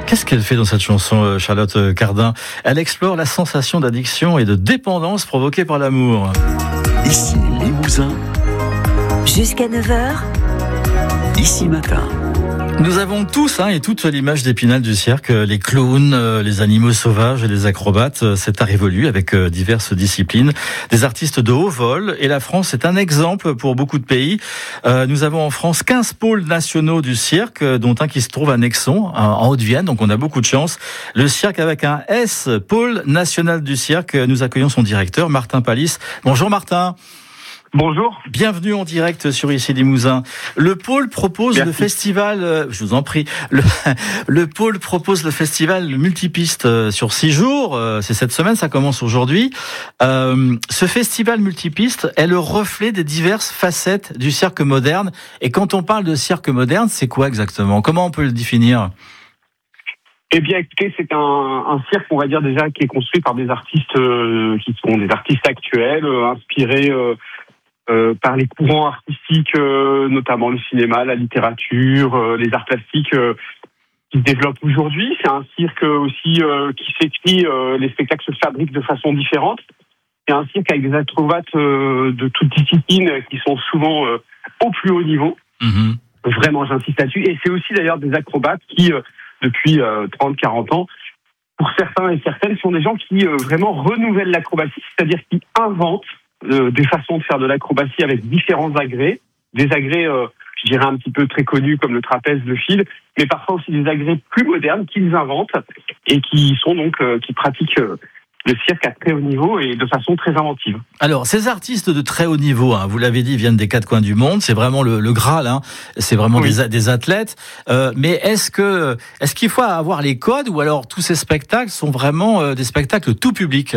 Qu'est-ce qu'elle fait dans cette chanson, Charlotte Cardin? Elle explore la sensation d'addiction et de dépendance provoquée par l'amour. Ici Limousin. Jusqu'à 9h. Ici Matin. Nous avons tous et toutes l'image d'Épinal du cirque, les clowns, les animaux sauvages et les acrobates. C'est à révolu avec diverses disciplines, des artistes de haut vol. Et la France est un exemple pour beaucoup de pays. Nous avons en France 15 pôles nationaux du cirque, dont un qui se trouve à Nexon, en Haute-Vienne. Donc on a beaucoup de chance. Le cirque avec un S, pôle national du cirque. Nous accueillons son directeur, Martin Palis. Bonjour Martin. Bonjour. Bienvenue en direct sur Ici Limousin. Le pôle propose le festival, je vous en prie, le pôle propose le festival multipiste sur 6 jours. C'est cette semaine, ça commence aujourd'hui. Ce festival multipiste est le reflet des diverses facettes du cirque moderne. Et quand on parle de cirque moderne, c'est quoi exactement? Comment on peut le définir? Eh bien, écoutez, c'est un cirque, on va dire déjà, qui est construit par des artistes qui sont des artistes actuels, inspirés par les courants artistiques, notamment le cinéma, la littérature, les arts plastiques qui se développent aujourd'hui. C'est un cirque aussi qui s'écrit, les spectacles se fabriquent de façon différente. C'est un cirque avec des acrobates de toutes disciplines qui sont souvent au plus haut niveau. Mmh. Vraiment, j'insiste là-dessus. Et c'est aussi d'ailleurs des acrobates qui, depuis 30-40 ans, pour certains et certaines, sont des gens qui vraiment renouvellent l'acrobatie, c'est-à-dire qui inventent des façons de faire de l'acrobatie avec différents agrès, des agrès, je dirais un petit peu très connus comme le trapèze, le fil, mais parfois aussi des agrès plus modernes qu'ils inventent et qui sont donc qui pratiquent le cirque à très haut niveau et de façon très inventive. Alors, ces artistes de très haut niveau, vous l'avez dit, viennent des quatre coins du monde. C'est vraiment le Graal. C'est vraiment des athlètes. Mais est-ce qu'il faut avoir les codes ou alors tous ces spectacles sont vraiment des spectacles tout public?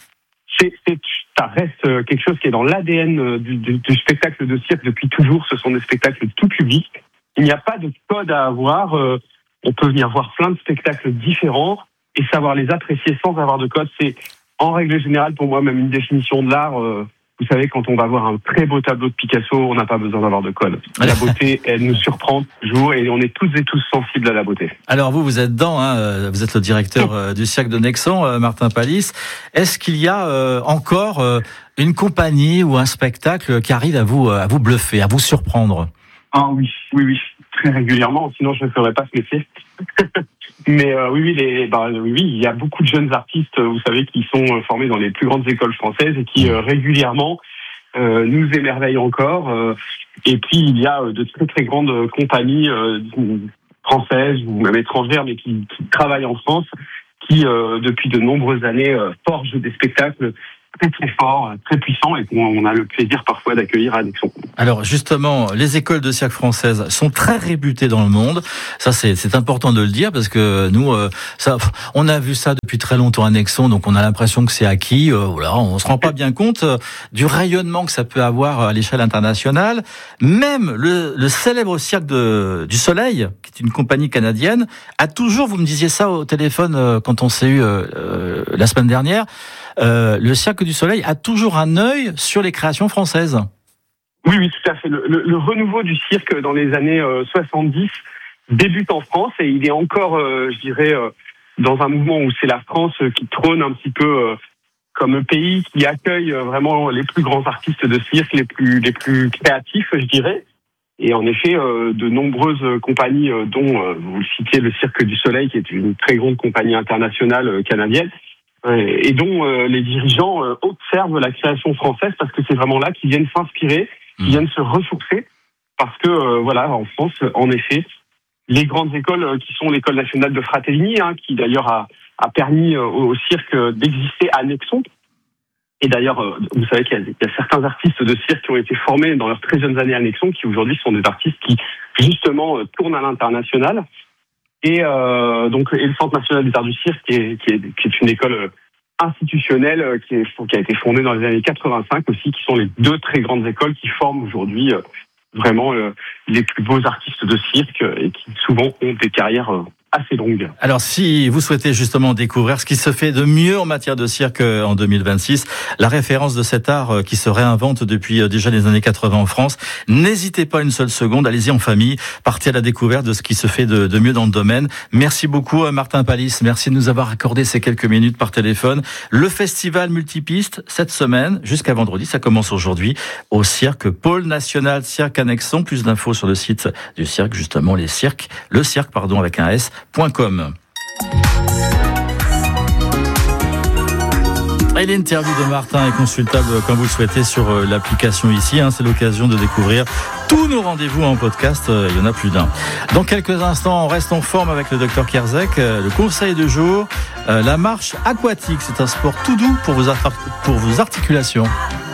Ça reste quelque chose qui est dans l'ADN du spectacle de cirque depuis toujours. Ce sont des spectacles tout public. Il n'y a pas de code à avoir. On peut venir voir plein de spectacles différents et savoir les apprécier sans avoir de code. C'est, en règle générale, pour moi, même une définition de l'art. Vous savez, quand on va voir un très beau tableau de Picasso, on n'a pas besoin d'avoir de code. La beauté, elle nous surprend toujours et on est toutes et tous sensibles à la beauté. Alors vous êtes dedans, vous êtes le directeur du cirque de Nexon, Martin Palis. Est-ce qu'il y a encore une compagnie ou un spectacle qui arrive à vous bluffer, à vous surprendre? Ah oui, très régulièrement, sinon je ne ferais pas ce métier. Mais oui, il y a beaucoup de jeunes artistes, vous savez, qui sont formés dans les plus grandes écoles françaises et qui régulièrement nous émerveillent encore. Et puis il y a de très très grandes compagnies françaises ou même étrangères, mais qui travaillent en France, qui depuis de nombreuses années forgent des spectacles très très fort, très puissant et qu'on a le plaisir parfois d'accueillir à Nexon. Alors justement, les écoles de cirque françaises sont très réputées dans le monde. Ça c'est important de le dire parce que nous, on a vu ça depuis très longtemps à Nexon, donc on a l'impression que c'est acquis. On se rend pas bien compte du rayonnement que ça peut avoir à l'échelle internationale. Même le célèbre cirque du Soleil, qui est une compagnie canadienne, a toujours, vous me disiez ça au téléphone quand on s'est eu la semaine dernière, le Cirque du Soleil a toujours un œil sur les créations françaises. Oui, tout à fait. Le renouveau du cirque dans les années 70 débute en France et il est encore, je dirais, dans un mouvement où c'est la France qui trône un petit peu comme un pays qui accueille vraiment les plus grands artistes de cirque, les plus créatifs, je dirais. Et en effet, de nombreuses compagnies, dont vous le citiez, le Cirque du Soleil, qui est une très grande compagnie internationale canadienne, et dont les dirigeants observent la création française parce que c'est vraiment là qu'ils viennent s'inspirer, qu'ils viennent se ressourcer, parce que en France, en effet, les grandes écoles qui sont l'école nationale de Fratellini, qui d'ailleurs a permis au cirque d'exister à Nexon. Et d'ailleurs, vous savez qu'il y a certains artistes de cirque qui ont été formés dans leurs très jeunes années à Nexon, qui aujourd'hui sont des artistes qui justement tournent à l'international. Et le Centre national des arts du cirque, qui est une école institutionnelle qui a été fondée dans les années 85 aussi, qui sont les deux très grandes écoles qui forment aujourd'hui vraiment les plus beaux artistes de cirque et qui souvent ont des carrières assez longue. Alors, si vous souhaitez justement découvrir ce qui se fait de mieux en matière de cirque en 2026, la référence de cet art qui se réinvente depuis déjà les années 80 en France, n'hésitez pas une seule seconde, allez-y en famille, partez à la découverte de ce qui se fait de mieux dans le domaine. Merci beaucoup Martin Palis, merci de nous avoir accordé ces quelques minutes par téléphone. Le festival multipiste, cette semaine, jusqu'à vendredi, ça commence aujourd'hui, au cirque Pôle National Cirque Annexon. Plus d'infos sur le site du cirque, justement, le cirque avec un s.com. Et l'interview de Martin est consultable comme vous le souhaitez sur l'application ici. C'est l'occasion de découvrir tous nos rendez-vous en podcast. Il y en a plus d'un. Dans quelques instants, on reste en forme avec le docteur Kierzek. Le conseil du jour, la marche aquatique. C'est un sport tout doux pour vos articulations.